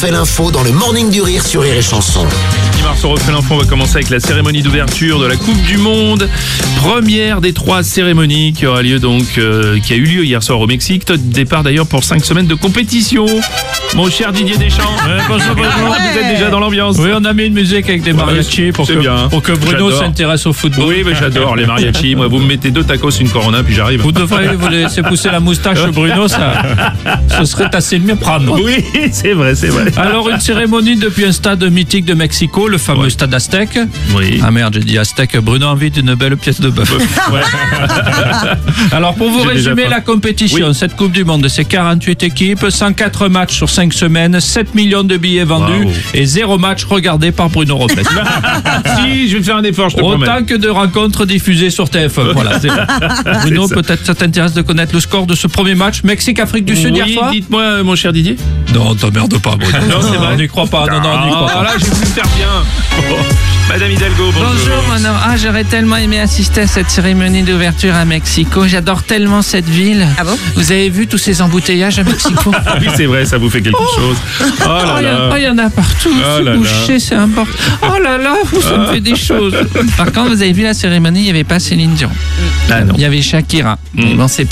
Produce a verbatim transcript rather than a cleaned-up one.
Fait l'info dans le Morning du Rire sur Rire et Chanson. Mars, on refait l'info, on va commencer avec la cérémonie d'ouverture de la Coupe du Monde. Première des trois cérémonies qui aura lieu donc, euh, qui a eu lieu hier soir au Mexique. Départ d'ailleurs pour cinq semaines de compétition. Mon cher Didier Deschamps, euh, bonjour, bonjour, vous êtes déjà dans l'ambiance. Oui, on a mis une musique avec des mariachis pour, c'est que, bien. pour que Bruno J'adore. s'intéresse au football. Oui, mais j'adore les mariachis. Moi, vous me mettez deux tacos, une Corona, puis j'arrive. Vous devriez vous laisser pousser la moustache, Bruno, ça, ce serait assez de méprendre. Oui, c'est vrai, c'est vrai. Alors, une cérémonie depuis un stade mythique de Mexico, le fameux Ouais. stade Aztec. Oui. Ah merde, j'ai dit Aztec. Bruno a envie d'une belle pièce de bœuf. Ouais. Alors, pour vous J'ai déjà résumer faim. la compétition, Oui. cette Coupe du Monde, c'est quarante-huit équipes, cent quatre matchs sur cinq semaines, sept millions de billets vendus Wow. et zéro match regardé par Bruno Robles. Si, je vais faire un effort, je te promets. Autant que de rencontres diffusées sur T F un. Voilà, c'est Bruno, C'est ça. peut-être ça t'intéresse de connaître le score de ce premier match Mexique-Afrique du Sud hier Oui, soir. dites-moi, euh, mon cher Didier. Non, t'emmerde pas, Bruno. Non, c'est vrai. On n'y croit pas. Non, non, on n'y croit Ah, pas. là, j'ai voulu faire bien. Oh. Madame Hidalgo, bonjour. Bonjour Manon. Ah, j'aurais tellement aimé assister à cette cérémonie d'ouverture à Mexico. J'adore tellement cette ville. Ah bon? Vous avez vu tous ces embouteillages à Mexico? Ah oui, c'est vrai, ça vous fait quelque chose. Oh là Oh, il y, là. en- oh, il y en a partout. Oh Se là boucher, c'est important. Oh là là, ça me fait des choses. Par contre, vous avez vu la cérémonie, il n'y avait pas Céline Dion. Ah non. Il y avait Shakira. Mm. Bon, c'est